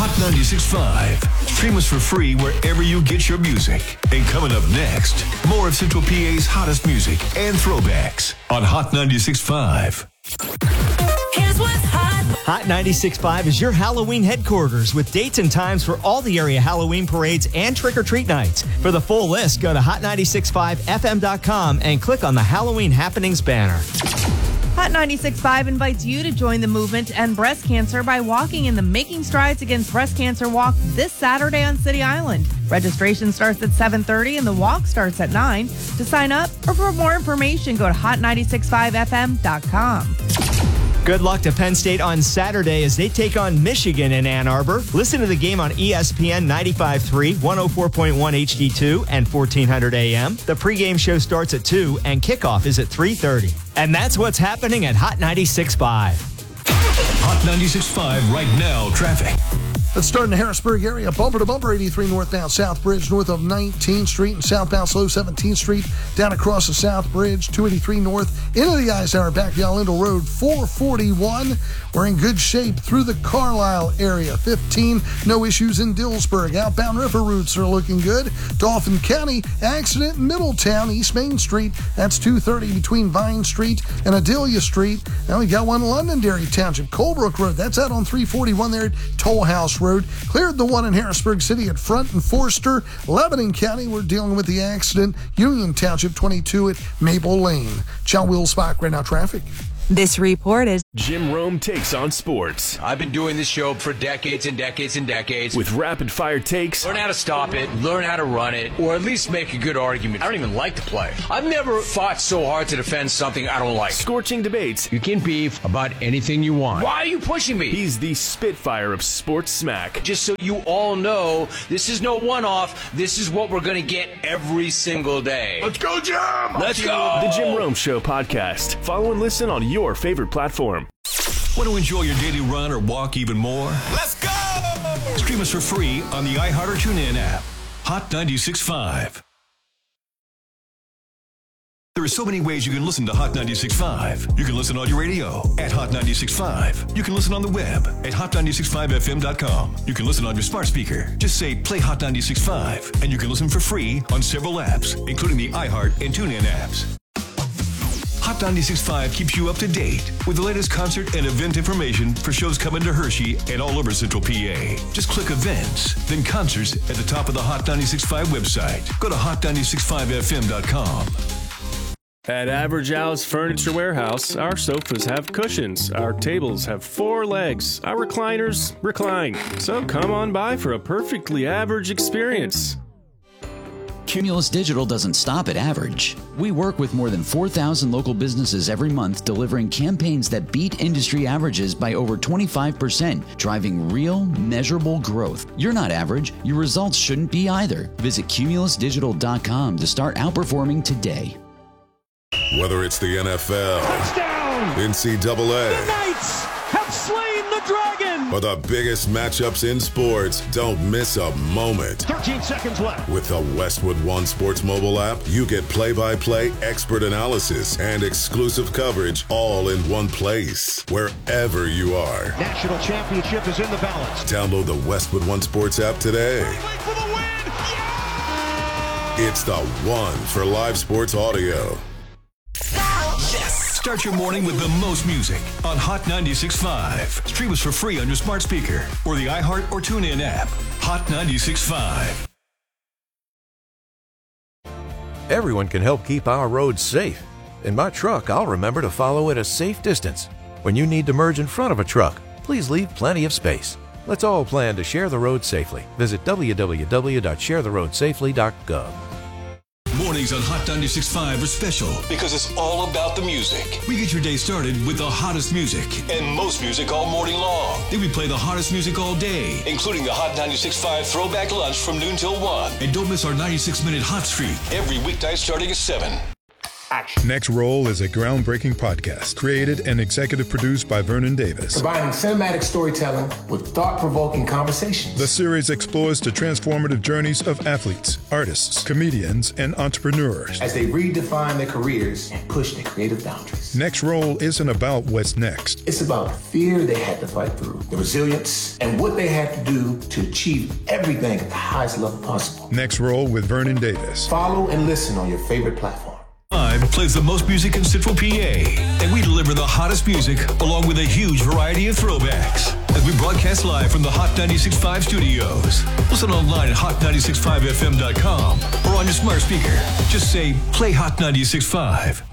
Hot 96.5. Stream us for free wherever you get your music. And coming up next, more of Central PA's hottest music and throwbacks on Hot 96.5. Here's what's hot. Hot 96.5 is your Halloween headquarters with dates and times for all the area Halloween parades and trick-or-treat nights. For the full list, go to hot965fm.com and click on the Halloween Happenings banner. Hot 96.5 invites you to join the movement to end breast cancer by walking in the Making Strides Against Breast Cancer Walk this Saturday on City Island. Registration starts at 7:30 and the walk starts at 9. To sign up or for more information, go to hot965fm.com. Good luck to Penn State on Saturday as they take on Michigan in Ann Arbor. Listen to the game on ESPN 95.3, 104.1 HD2, and 1400 AM. The pregame show starts at 2 and kickoff is at 3:30. And that's what's happening at Hot 96.5. Hot 96.5 right now, traffic. Let's start in the Harrisburg area. Bumper to bumper, 83 northbound South Bridge, north of 19th Street, and southbound slow 17th Street, down across the South Bridge, 283 north, into the Eisenhower, back to Allendale Road, 441. We're in good shape through the Carlisle area. 15, no issues in Dillsburg. Outbound river routes are looking good. Dauphin County, accident in Middletown, East Main Street. That's 230 between Vine Street and Adelia Street. Now we got one in Londonderry Township, Colebrook Road. That's out on 341 there at Toll House Road. Cleared the one in Harrisburg City at Front and Forster. Lebanon County, we're dealing with the accident. Union Township 22 at Maple Lane. John Wilsbach, right now traffic. This report is Jim Rome takes on sports. I've been doing this show for decades and decades and decades. With rapid-fire takes. Learn how to stop it, learn how to run it, or at least make a good argument. I don't even like to play. I've never fought so hard to defend something I don't like. Scorching debates. You can beef about anything you want. Why are you pushing me? He's the Spitfire of sports smack. Just so you all know, this is no one-off. This is what we're going to get every single day. Let's go, Jim! Let's go! The Jim Rome Show podcast. Follow and listen on your favorite platform. Want to enjoy your daily run or walk even more? Let's go! Stream us for free on the iHeart or TuneIn app. Hot 96.5. There are so many ways you can listen to Hot 96.5. You can listen on your radio at Hot 96.5. You can listen on the web at hot965fm.com. You can listen on your smart speaker. Just say play Hot 96.5 and you can listen for free on several apps, including the iHeart and TuneIn apps. Hot 96.5 keeps you up to date with the latest concert and event information for shows coming to Hershey and all over Central PA. Just click events, then concerts at the top of the Hot 96.5 website. Go to hot965fm.com. At Average Al's Furniture Warehouse, our sofas have cushions, our tables have 4 legs, our recliners recline. So come on by for a perfectly average experience. Cumulus Digital doesn't stop at average. We work with more than 4,000 local businesses every month, delivering campaigns that beat industry averages by over 25%, driving real, measurable growth. You're not average. Your results shouldn't be either. Visit cumulusdigital.com to start outperforming today. Whether it's the NFL, touchdown, NCAA, the Knights have slain the dragon, or the biggest matchups in sports, don't miss a moment. 13 seconds left. With the Westwood One Sports mobile app, you get play-by-play, expert analysis, and exclusive coverage all in one place, wherever you are. National championship is in the balance. Download the Westwood One Sports app today. Wait for the win! Yeah! It's the one for live sports audio. Start your morning with the most music on Hot 96.5. Stream us for free on your smart speaker or the iHeart or TuneIn app. Hot 96.5. Everyone can help keep our roads safe. In my truck, I'll remember to follow at a safe distance. When you need to merge in front of a truck, please leave plenty of space. Let's all plan to share the road safely. Visit www.sharetheroadsafely.gov. Mornings on Hot 96.5 are special because it's all about the music. We get your day started with the hottest music and most music all morning long. Then we play the hottest music all day, including the Hot 96.5 Throwback Lunch from noon till 1. And don't miss our 96-minute hot streak every weeknight starting at 7. Action. Next Roll is a groundbreaking podcast created and executive produced by Vernon Davis. Combining cinematic storytelling with thought-provoking conversations. The series explores the transformative journeys of athletes, artists, comedians, and entrepreneurs as they redefine their careers and push their creative boundaries. Next Roll isn't about what's next. It's about fear they had to fight through, the resilience, and what they had to do to achieve everything at the highest level possible. Next Roll with Vernon Davis. Follow and listen on your favorite platform. Plays the most music in Central PA, and we deliver the hottest music along with a huge variety of throwbacks as we broadcast live from the Hot 96.5 studios. Listen online at hot965fm.com or on your smart speaker. Just say, play Hot 96.5.